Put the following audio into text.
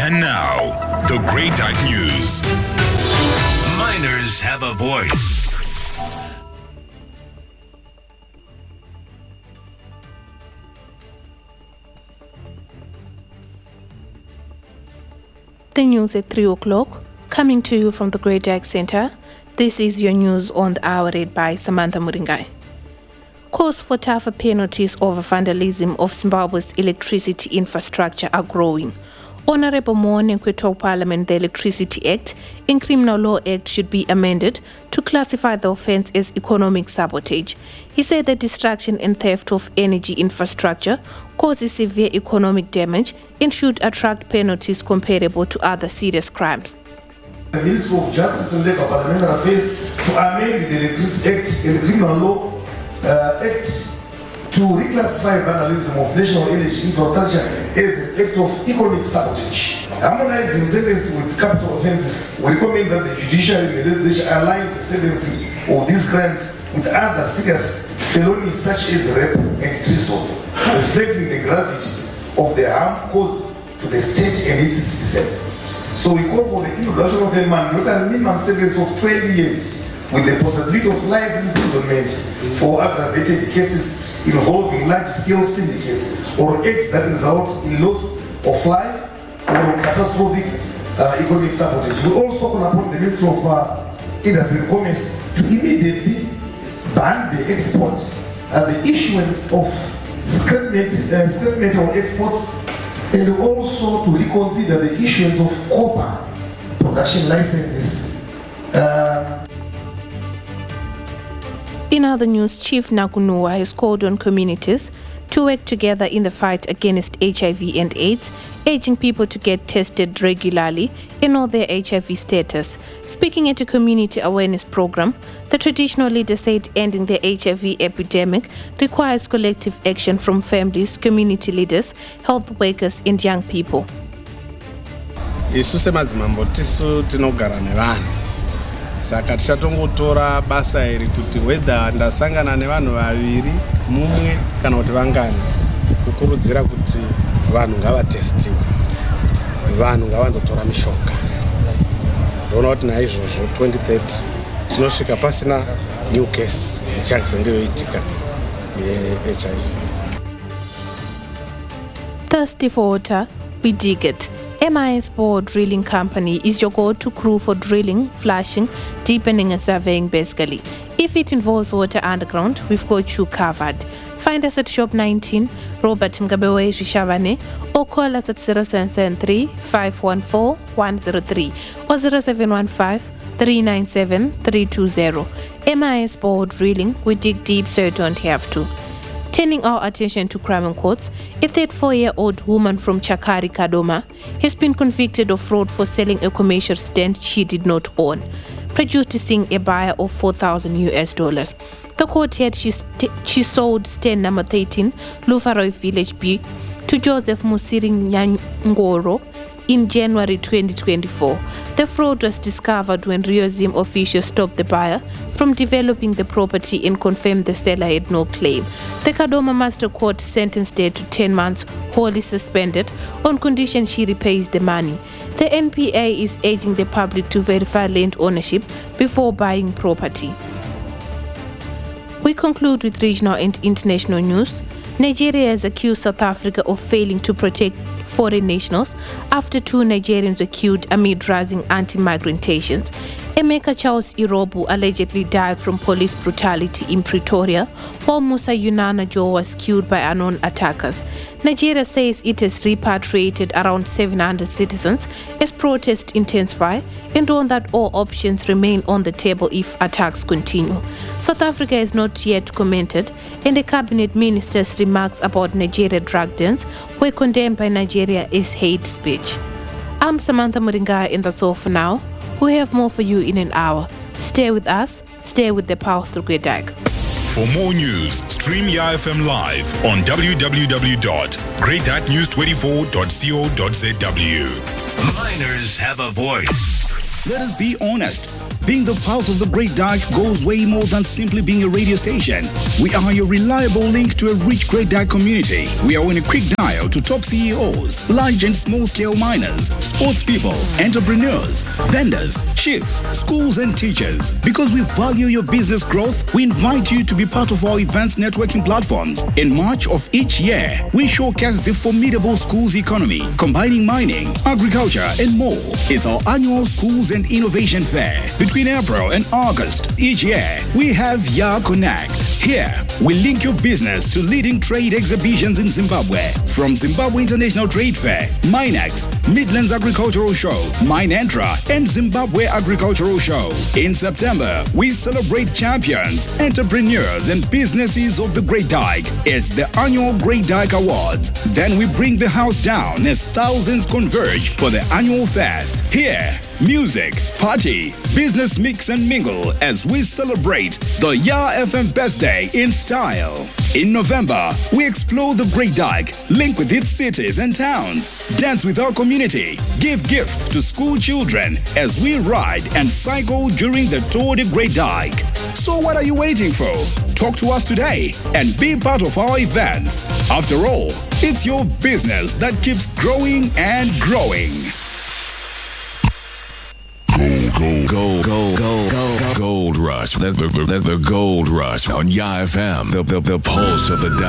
And now, the Great Dyke News. Miners have a voice. The news at 3 o'clock, coming to you from the Great Dyke Center. This is your news on the hour, read by Samantha Muringai. Calls for tougher penalties over vandalism of Zimbabwe's electricity infrastructure are growing. Honorable Moane told Parliament the Electricity Act and Criminal Law Act should be amended to classify the offence as economic sabotage. He said that destruction and theft of energy infrastructure causes severe economic damage and should attract penalties comparable to other serious crimes. The Ministry of Justice and Labour Parliamentary Affairs to amend the Electricity Act and the Criminal Law Act to reclassify vandalism of national energy infrastructure as an act of economic sabotage. Harmonizing sentencing with capital offences, we recommend that the judiciary and the legislature align the sentencing of these crimes with other serious felonies such as rape and treason, reflecting the gravity of the harm caused to the state and its citizens. So we call for the introduction of a mandatory minimum sentence of 20 years with the possibility of life imprisonment for aggravated cases involving large-scale syndicates or acts that result in loss of life or catastrophic economic sabotage. We also call upon the Ministry of Industry and Commerce to immediately ban the export and the issuance of scrap metal exports, and also to reconsider the issuance of copper production licenses. In other news, Chief Nakunuwa has called on communities to work together in the fight against HIV and AIDS, urging people to get tested regularly and know their HIV status. Speaking at a community awareness program, the traditional leader said ending the HIV epidemic requires collective action from families, community leaders, health workers and young people. Saka tichatongotora basa iri kuti whether ndasangana nevanhu vaviri mumwe kana kuti vangani kukurudzira kuti vanhu ngavatestiwe, vanhu ngavandotora mishonga. Ndona kuti naizvozvo 2030 tinosvika pasina new case ichazenge yoitika ye-HIV. Thirsty for water, we dig it. MIS Bore Drilling Company is your go-to crew for drilling, flushing, deepening and surveying basically. If it involves water underground, we've got you covered. Find us at Shop 19, Robert Mgabewe Rishavane, or call us at 0773 514 103 or 0715 397 320. MIS Bore Drilling, we dig deep so you don't have to. Turning our attention to crime and courts, a 34-year-old woman from Chakari, Kadoma, has been convicted of fraud for selling a commercial stand she did not own, prejudicing a buyer of $4,000. The court said she sold stand number 13, Lufaroi Village B, to Joseph Musiri Nyangoro in January 2024. The fraud was discovered when Rio Zim officials stopped the buyer from developing the property and confirmed the seller had no claim. The Kadoma Master Court sentenced her to 10 months wholly suspended on condition she repays the money. The NPA is urging the public to verify land ownership before buying property. We conclude with regional and international news. Nigeria has accused South Africa of failing to protect foreign nationals after 2 Nigerians were killed amid rising anti-migrant tensions. Emeka Charles Irobu allegedly died from police brutality in Pretoria, while Musa Yunana Joe was killed by unknown attackers. Nigeria says it has repatriated around 700 citizens as protests intensify and warned that all options remain on the table if attacks continue. South Africa has not yet commented, and the cabinet minister's remarks about Nigeria drug dens were condemned by Nigeria as hate speech. I'm Samantha Muringai, and that's all for now. We have more for you in an hour. Stay with us, stay with the power of the Great Dyke. For more news, stream YFM live on www.greatdykenews24.co.zw. Miners have a voice. Let us be honest. Being the pulse of the Great Dyke goes way more than simply being a radio station. We are your reliable link to a rich Great Dyke community. We are on a quick dial to top CEOs, large and small-scale miners, sports people, entrepreneurs, vendors, chiefs, schools and teachers. Because we value your business growth, we invite you to be part of our events networking platforms. In March of each year, we showcase the formidable schools economy, combining mining, agriculture and more. It's our annual Schools and Innovation Fair. Between April and August each year, we have Ya Connect. Here, we link your business to leading trade exhibitions in Zimbabwe. From Zimbabwe International Trade Fair, Minex, Midlands Agricultural Show, Minentra, and Zimbabwe Agricultural Show. In September, we celebrate champions, entrepreneurs, and businesses of the Great Dyke. It's the annual Great Dyke Awards. Then we bring the house down as thousands converge for the annual fest. Here, music, party, business mix and mingle as we celebrate the Ya FM birthday in style. In November, we explore the Great Dyke, link with its cities and towns, dance with our community, give gifts to school children as we ride and cycle during the Tour de Great Dyke. So what are you waiting for? Talk to us today and be part of our event. After all, it's your business that keeps growing and growing. Gold Rush. The Gold Rush on Ya FM. The pulse of the